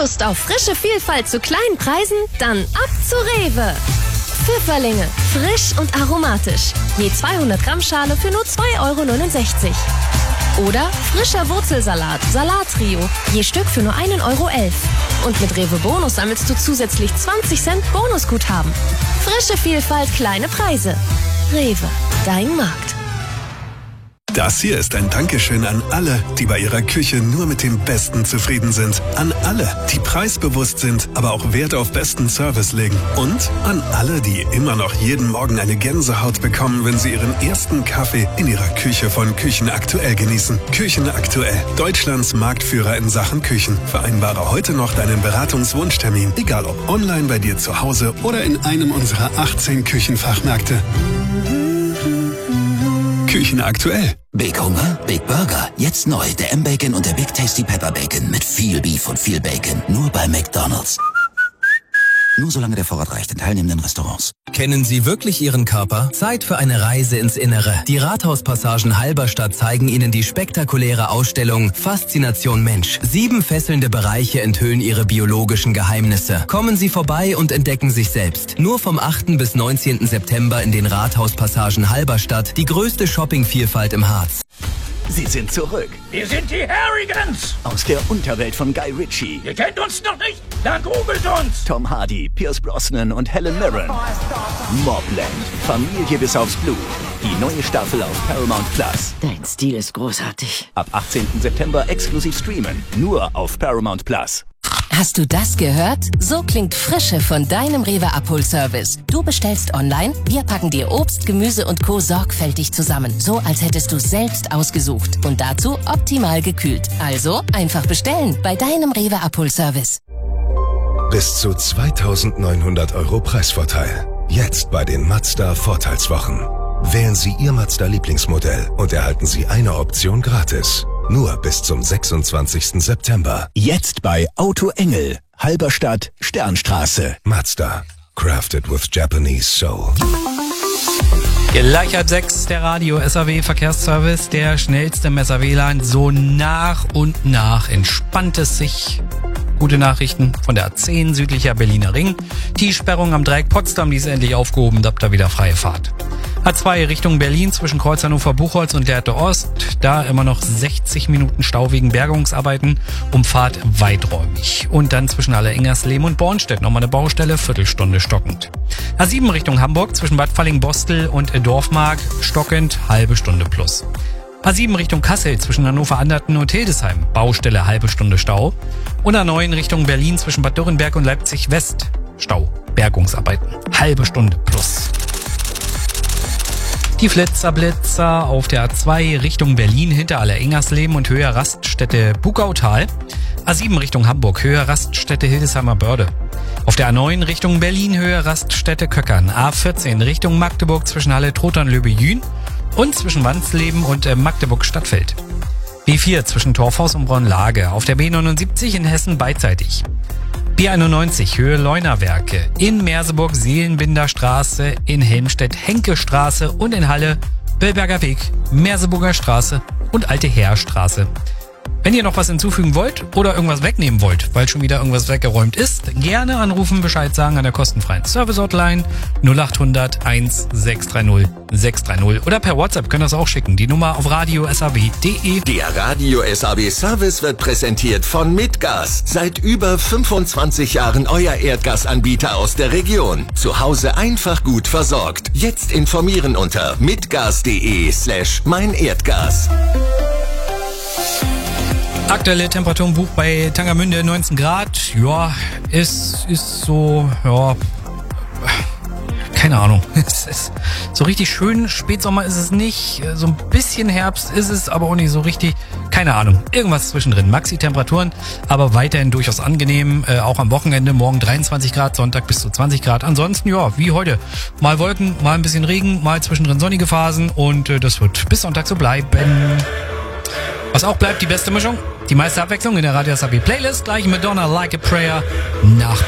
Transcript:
Lust auf frische Vielfalt zu kleinen Preisen? Dann ab zu Rewe. Pfifferlinge, frisch und aromatisch. Je 200 Gramm Schale für nur 2,69 €. Oder frischer Wurzelsalat, Salattrio, je Stück für nur 1,11 €. Und mit Rewe Bonus sammelst du zusätzlich 20 Cent Bonusguthaben. Frische Vielfalt, kleine Preise. Rewe, dein Markt. Das hier ist ein Dankeschön an alle, die bei ihrer Küche nur mit dem Besten zufrieden sind. An alle, die preisbewusst sind, aber auch Wert auf besten Service legen. Und an alle, die immer noch jeden Morgen eine Gänsehaut bekommen, wenn sie ihren ersten Kaffee in ihrer Küche von Küchenaktuell genießen. Küchenaktuell, Deutschlands Marktführer in Sachen Küchen. Vereinbare heute noch deinen Beratungswunschtermin, egal ob online bei dir zu Hause oder in einem unserer 18 Küchenfachmärkte. Küchenaktuell. Big Hunger, Big Burger. Jetzt neu, der M-Bacon und der Big Tasty Pepper Bacon mit viel Beef und viel Bacon. Nur bei McDonald's. Nur solange der Vorrat reicht in teilnehmenden Restaurants. Kennen Sie wirklich Ihren Körper? Zeit für eine Reise ins Innere. Die Rathauspassagen Halberstadt zeigen Ihnen die spektakuläre Ausstellung Faszination Mensch. 7 fesselnde Bereiche enthüllen Ihre biologischen Geheimnisse. Kommen Sie vorbei und entdecken sich selbst. Nur vom 8. bis 19. September in den Rathauspassagen Halberstadt, die größte Shoppingvielfalt im Harz. Sie sind zurück. Wir sind die Harrigans. Aus der Unterwelt von Guy Ritchie. Ihr kennt uns noch nicht? Dann googelt uns. Tom Hardy, Pierce Brosnan und Helen Mirren. Mobland. Familie bis aufs Blut. Die neue Staffel auf Paramount Plus. Dein Stil ist großartig. Ab 18. September exklusiv streamen. Nur auf Paramount Plus. Hast du das gehört? So klingt Frische von deinem Rewe-Abholservice. Du bestellst online, wir packen dir Obst, Gemüse und Co. sorgfältig zusammen. So, als hättest du selbst ausgesucht. Und dazu optimal gekühlt. Also einfach bestellen bei deinem Rewe-Abholservice. Bis zu 2.900 € Preisvorteil. Jetzt bei den Mazda Vorteilswochen. Wählen Sie Ihr Mazda-Lieblingsmodell und erhalten Sie eine Option gratis. Nur bis zum 26. September. Jetzt bei Auto Engel. Halberstadt, Sternstraße. Mazda. Crafted with Japanese soul. Gleich halb 6, der Radio-SAW-Verkehrsservice, der schnellste im SAW-Land. So nach und nach entspannt es sich. Gute Nachrichten von der A10 südlicher Berliner Ring. Die Sperrung am Dreieck Potsdam, die ist endlich aufgehoben, da habt ihr wieder freie Fahrt. A2 Richtung Berlin zwischen Kreuz Hannover-Buchholz und Lehrte Ost. Da immer noch 60 Minuten Stau wegen Bergungsarbeiten. Umfahrt weiträumig. Und dann zwischen Allerengers-Lehm und Bornstedt nochmal eine Baustelle, Viertelstunde stockend. A7 Richtung Hamburg zwischen Bad Falling-Bostel und Dorfmark stockend, halbe Stunde plus. A7 Richtung Kassel zwischen Hannover-Anderten und Hildesheim. Baustelle, halbe Stunde Stau. Und A9 Richtung Berlin zwischen Bad Dürrenberg und Leipzig-West. Stau, Bergungsarbeiten, halbe Stunde plus. Die Flitzer-Blitzer auf der A2 Richtung Berlin hinter Allerengers-Lehm und Höher Raststätte Bugautal. A7 Richtung Hamburg, Höher Raststätte Hildesheimer Börde. Auf der A9 Richtung Berlin, Höher Raststätte Köckern. A14 Richtung Magdeburg zwischen Halle-Trotern-Löbe-Jün und zwischen Wansleben und Magdeburg-Stadtfeld. B4 zwischen Torfhaus und Braunlage. Auf der B79 in Hessen beidseitig. B91 Höhe Leunawerke, in Merseburg Seelenbinder Straße, in Helmstedt Henke Straße und in Halle Bellberger Weg, Merseburger Straße und Alte Heerstraße. Wenn ihr noch was hinzufügen wollt oder irgendwas wegnehmen wollt, weil schon wieder irgendwas weggeräumt ist, gerne anrufen, Bescheid sagen an der kostenfreien Service-Hotline 0800 1630 630 oder per WhatsApp könnt ihr das auch schicken. Die Nummer auf radio.saw.de. Der Radio-SAW-Service wird präsentiert von Mitgas. Seit über 25 Jahren euer Erdgasanbieter aus der Region. Zu Hause einfach gut versorgt. Jetzt informieren unter mitgas.de/meinerdgas. Aktuelle Temperatur im Buch bei Tangermünde 19 Grad. Ja, ist so, ja, keine Ahnung. Es ist so richtig schön. Spätsommer ist es nicht. So ein bisschen Herbst ist es, aber auch nicht so richtig. Keine Ahnung. Irgendwas zwischendrin. Maxi-Temperaturen, aber weiterhin durchaus angenehm. Auch am Wochenende. Morgen 23 Grad, Sonntag bis zu 20 Grad. Ansonsten, ja, wie heute. Mal Wolken, mal ein bisschen Regen, mal zwischendrin sonnige Phasen. Und das wird bis Sonntag so bleiben. Was auch bleibt, die beste Mischung. Die meiste Abwechslung in der Radio SAW Playlist. Gleich Madonna, Like a Prayer nach